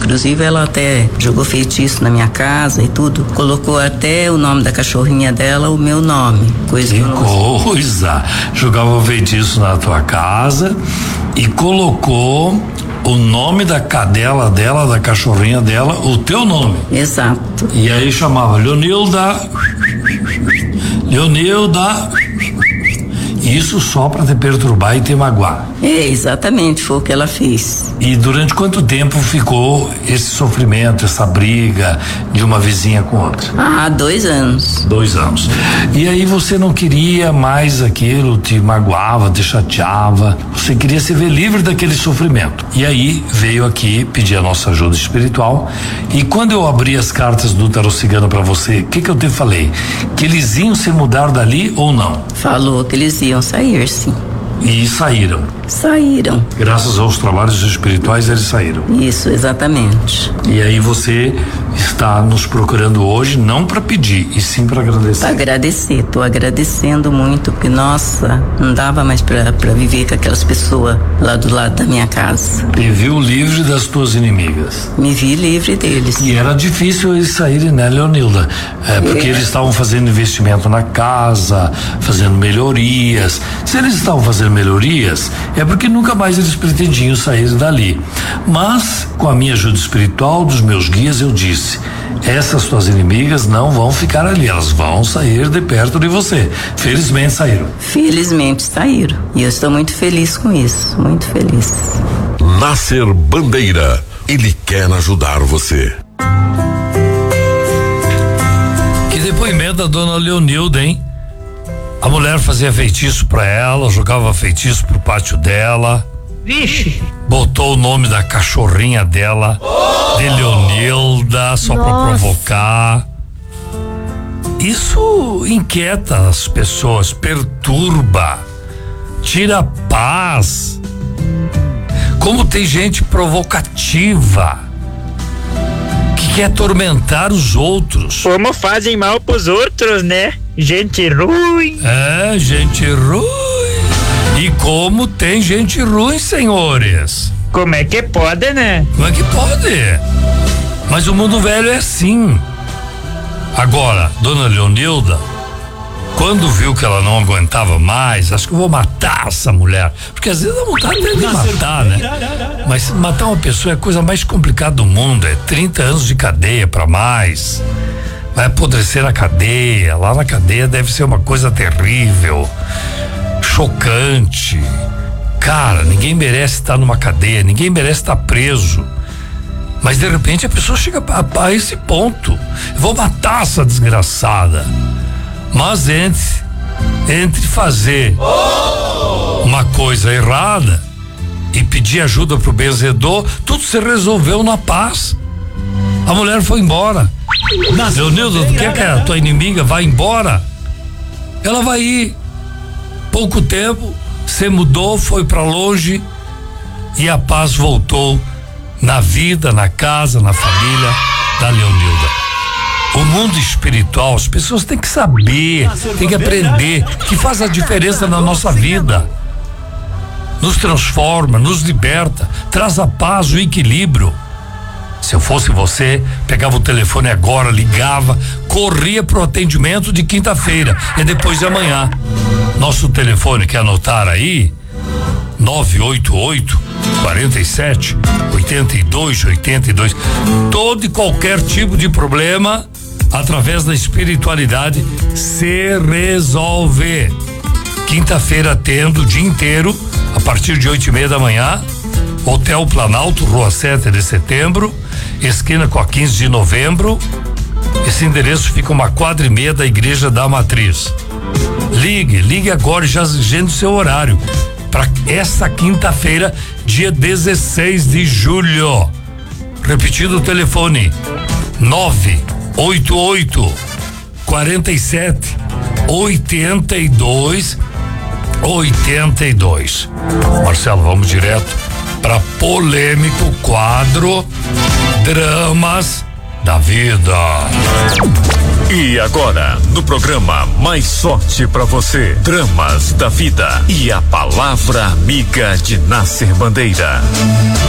Inclusive ela até jogou feitiço na minha casa e tudo. Colocou até o nome da cachorrinha dela, o meu nome. Coisa que coisa! Jogava feitiço na tua casa e colocou o nome da cadela dela, da cachorrinha dela, o teu nome. Exato. E aí chamava Leonilda. Isso só para te perturbar e te magoar. Exatamente, foi o que ela fez. E durante quanto tempo ficou esse sofrimento, essa briga de uma vizinha com outra? 2 anos. 2 anos. E aí você não queria mais aquilo, te magoava, te chateava, você queria se ver livre daquele sofrimento. E aí veio aqui pedir a nossa ajuda espiritual, e quando eu abri as cartas do tarô cigano para você, o que eu te falei? Que eles iam se mudar dali ou não? Falou que eles iam sair, sim. E saíram. Saíram. Graças aos trabalhos espirituais eles saíram. Isso, exatamente. E aí você está nos procurando hoje não para pedir, e sim para agradecer. Para agradecer, tô agradecendo muito, porque nossa, não dava mais para viver com aquelas pessoas lá do lado da minha casa. Te viu livre das tuas inimigas. Me vi livre deles. E era difícil eles saírem, né, Leonilda? Porque eles estavam fazendo investimento na casa, fazendo melhorias. Se eles estavam fazendo melhorias, é porque nunca mais eles pretendiam sair dali. Mas, com a minha ajuda espiritual, dos meus guias, eu disse: essas tuas inimigas não vão ficar ali, elas vão sair de perto de você. Felizmente saíram. Felizmente saíram. E eu estou muito feliz com isso, muito feliz. Nascer Bandeira, ele quer ajudar você. Que depoimento da dona Leonilda, hein? A mulher fazia feitiço pra ela, jogava feitiço pro pátio dela. Vixe! Botou o nome da cachorrinha dela, de Leonilda, só pra provocar. Isso inquieta as pessoas, perturba, tira a paz. Como tem gente provocativa que quer atormentar os outros. Como fazem mal pros outros, né? Gente ruim. É, gente ruim. E como tem gente ruim, senhores. Como é que pode, né? Como é que pode? Mas o mundo velho é assim. Agora, dona Leonilda, quando viu que ela não aguentava mais, acho que eu vou matar essa mulher. Porque às vezes a vontade é de matar, né? Mas matar uma pessoa é a coisa mais complicada do mundo. É 30 anos de cadeia pra mais. Vai apodrecer na cadeia. Lá na cadeia deve ser uma coisa terrível, chocante. Cara, ninguém merece estar numa cadeia, ninguém merece estar preso. Mas de repente a pessoa chega a esse ponto. Eu vou matar essa desgraçada. Mas entre fazer uma coisa errada e pedir ajuda pro benzedor, tudo se resolveu na paz. A mulher foi embora. Leonilda, tu quer que a tua inimiga vá embora? Ela vai ir. Pouco tempo, você mudou, foi pra longe e a paz voltou na vida, na casa, na família da Leonilda. O mundo espiritual, as pessoas têm que saber, têm que aprender, que faz a diferença na nossa vida. Nos transforma, nos liberta, traz a paz, o equilíbrio. Se eu fosse você, pegava o telefone agora, ligava, corria pro atendimento de quinta-feira, é depois de amanhã. Nosso telefone, quer anotar aí? 988 47 82 82. Todo e qualquer tipo de problema, através da espiritualidade, se resolve. Quinta-feira atendo o dia inteiro, a partir de 8:30 da manhã, Hotel Planalto, Rua 7 de Setembro, esquina com a 15 de Novembro. Esse endereço fica uma quadra e meia da Igreja da Matriz. Ligue agora e já agende o seu horário para esta quinta-feira, dia 16 de julho. Repetindo o telefone: 988 47 82 82. Marcelo, vamos direto para polêmico quadro Dramas da Vida. E agora, no programa Mais Sorte pra Você, Dramas da Vida e a palavra amiga de Nascer Bandeira.